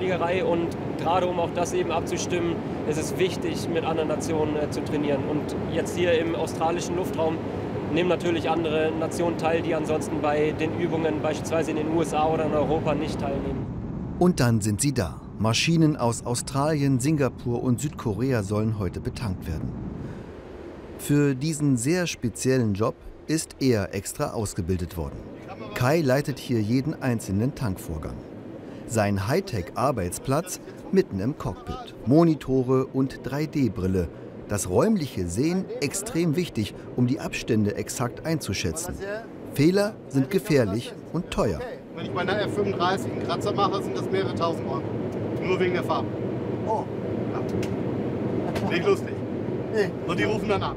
Fliegerei und gerade um auch das eben abzustimmen, ist es wichtig, mit anderen Nationen zu trainieren. Und jetzt hier im australischen Luftraum nehmen natürlich andere Nationen teil, die ansonsten bei den Übungen beispielsweise in den USA oder in Europa nicht teilnehmen. Und dann sind sie da. Maschinen aus Australien, Singapur und Südkorea sollen heute betankt werden. Für diesen sehr speziellen Job ist er extra ausgebildet worden. Kai leitet hier jeden einzelnen Tankvorgang. Sein Hightech-Arbeitsplatz mitten im Cockpit. Monitore und 3D-Brille. Das räumliche Sehen extrem wichtig, um die Abstände exakt einzuschätzen. Fehler sind gefährlich und teuer. Wenn ich bei einer F35 einen Kratzer mache, sind das mehrere tausend Euro. Nur wegen der Farbe. Oh. Ja. Nicht lustig. Und die rufen dann an.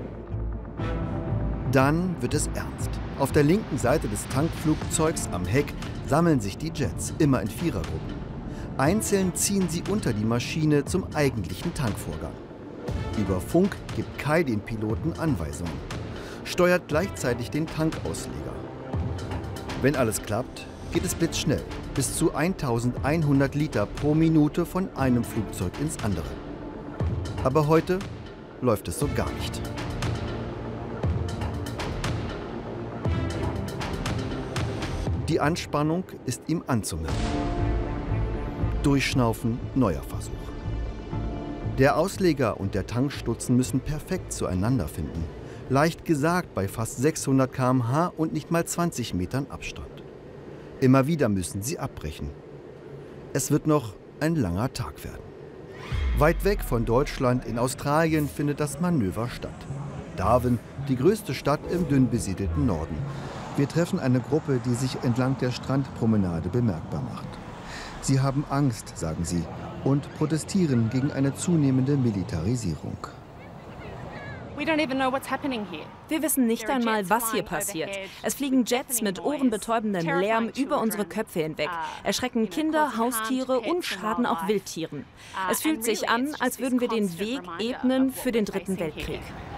Dann wird es ernst. Auf der linken Seite des Tankflugzeugs am Heck sammeln sich die Jets, immer in Vierergruppen. Einzeln ziehen sie unter die Maschine zum eigentlichen Tankvorgang. Über Funk gibt Kai den Piloten Anweisungen, steuert gleichzeitig den Tankausleger. Wenn alles klappt, geht es blitzschnell, bis zu 1100 Liter pro Minute von einem Flugzeug ins andere. Aber heute läuft es so gar nicht. Die Anspannung ist ihm anzumerken. Durchschnaufen, neuer Versuch. Der Ausleger und der Tankstutzen müssen perfekt zueinander finden. Leicht gesagt bei fast 600 km/h und nicht mal 20 Metern Abstand. Immer wieder müssen sie abbrechen. Es wird noch ein langer Tag werden. Weit weg von Deutschland in Australien findet das Manöver statt. Darwin, die größte Stadt im dünn besiedelten Norden. Wir treffen eine Gruppe, die sich entlang der Strandpromenade bemerkbar macht. Sie haben Angst, sagen sie, und protestieren gegen eine zunehmende Militarisierung. Wir wissen nicht einmal, was hier passiert. Es fliegen Jets mit ohrenbetäubendem Lärm über unsere Köpfe hinweg, erschrecken Kinder, Haustiere und schaden auch Wildtieren. Es fühlt sich an, als würden wir den Weg ebnen für den Dritten Weltkrieg.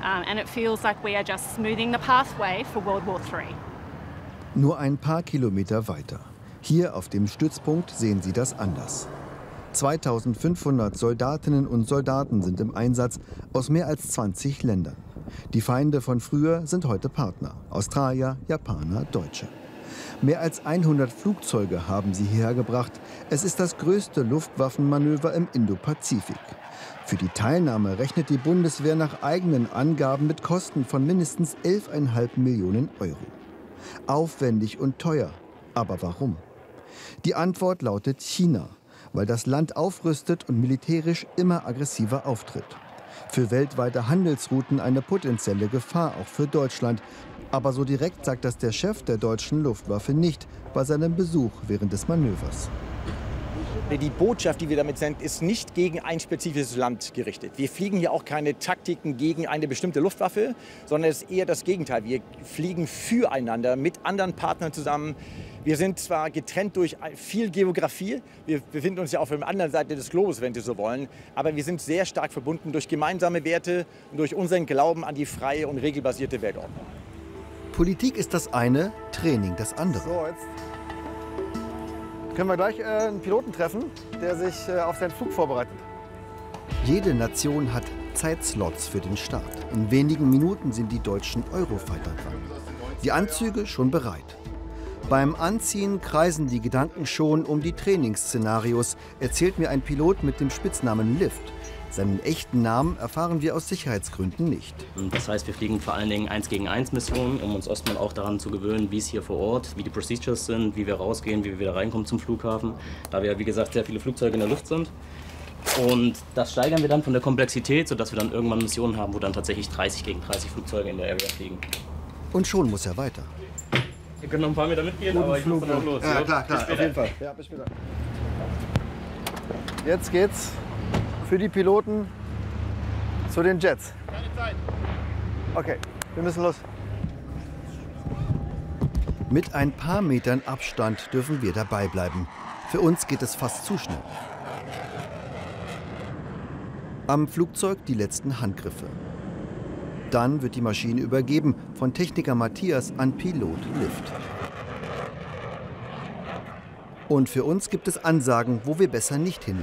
Nur ein paar Kilometer weiter. Hier auf dem Stützpunkt sehen Sie das anders. 2500 Soldatinnen und Soldaten sind im Einsatz aus mehr als 20 Ländern. Die Feinde von früher sind heute Partner. Australier, Japaner, Deutsche. Mehr als 100 Flugzeuge haben sie hierher gebracht. Es ist das größte Luftwaffenmanöver im Indopazifik. Für die Teilnahme rechnet die Bundeswehr nach eigenen Angaben mit Kosten von mindestens 11,5 Millionen Euro. Aufwendig und teuer. Aber warum? Die Antwort lautet China, weil das Land aufrüstet und militärisch immer aggressiver auftritt. Für weltweite Handelsrouten eine potenzielle Gefahr, auch für Deutschland. Aber so direkt sagt das der Chef der deutschen Luftwaffe nicht bei seinem Besuch während des Manövers. Die Botschaft, die wir damit senden, ist nicht gegen ein spezifisches Land gerichtet. Wir fliegen hier auch keine Taktiken gegen eine bestimmte Luftwaffe, sondern es ist eher das Gegenteil. Wir fliegen füreinander mit anderen Partnern zusammen. Wir sind zwar getrennt durch viel Geografie, wir befinden uns ja auf der anderen Seite des Globus, wenn Sie so wollen, aber wir sind sehr stark verbunden durch gemeinsame Werte und durch unseren Glauben an die freie und regelbasierte Weltordnung. Politik ist das eine, Training das andere. So, jetzt können wir gleich einen Piloten treffen, der sich auf seinen Flug vorbereitet. Jede Nation hat Zeitslots für den Start. In wenigen Minuten sind die deutschen Eurofighter dran. Die Anzüge schon bereit. Beim Anziehen kreisen die Gedanken schon um die Trainingsszenarios, erzählt mir ein Pilot mit dem Spitznamen Lift. Seinen echten Namen erfahren wir aus Sicherheitsgründen nicht. Das heißt, wir fliegen vor allen Dingen 1-gegen-1 Missionen, um uns erstmal auch daran zu gewöhnen, wie es hier vor Ort, wie die Procedures sind, wie wir rausgehen, wie wir wieder reinkommen zum Flughafen. Da wir, wie gesagt, sehr viele Flugzeuge in der Luft sind. Und das steigern wir dann von der Komplexität, sodass wir dann irgendwann Missionen haben, wo dann tatsächlich 30 gegen 30 Flugzeuge in der Area fliegen. Und schon muss er weiter. Ihr könnt noch ein paar Meter mitgehen, aber ich muss dann auch los. Ja, klar, auf jeden Fall. Ja, bis später. Jetzt geht's für die Piloten zu den Jets. Keine Zeit. Okay, wir müssen los. Mit ein paar Metern Abstand dürfen wir dabei bleiben. Für uns geht es fast zu schnell. Am Flugzeug die letzten Handgriffe. Dann wird die Maschine übergeben von Techniker Matthias an Pilot Lift. Und für uns gibt es Ansagen, wo wir besser nicht hin